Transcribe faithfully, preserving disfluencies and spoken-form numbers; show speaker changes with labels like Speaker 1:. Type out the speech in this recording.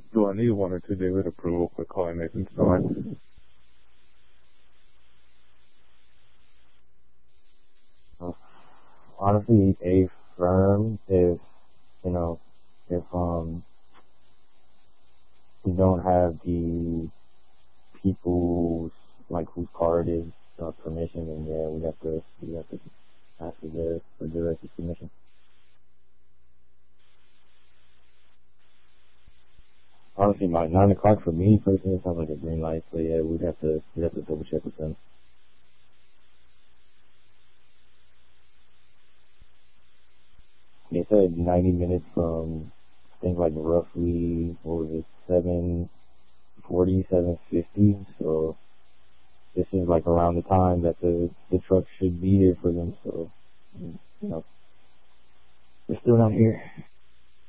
Speaker 1: Do I need one or two days approval for calling Nathan Stein?
Speaker 2: Uh, honestly, a firm, if, you know, if, um, you don't have the people's, like, whose card is, uh, permission, then yeah, we have to, we have to ask for the, for direct submission. Honestly, my nine o'clock for me personally sounds like a green light, so yeah, we'd have to, we'd have to double check with them. They said ninety minutes from, I think like roughly, what was it, seven forty, seven fifty, so this is like around the time that the, the truck should be here for them, so, you know, they're still not here.